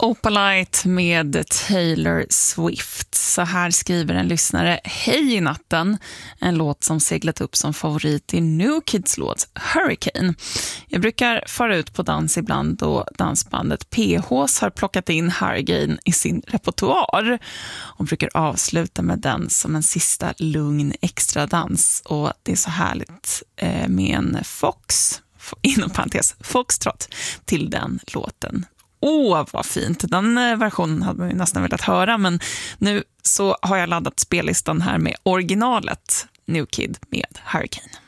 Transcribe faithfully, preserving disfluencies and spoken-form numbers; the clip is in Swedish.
Opalite med Taylor Swift. Så här skriver en lyssnare: Hej i natten, en låt som seglat upp som favorit i New Kids låt Hurricane. Jag brukar fara ut på dans ibland då dansbandet P H's har plockat in Hurricane i sin repertoar och brukar avsluta med den som en sista lugn extra dans. Och det är så härligt eh, med en fox, inom parentes, foxtrot till den låten. Åh, vad fint. Den versionen hade man ju nästan velat höra, men nu så har jag laddat spellistan här med originalet New Kid med Hurricane.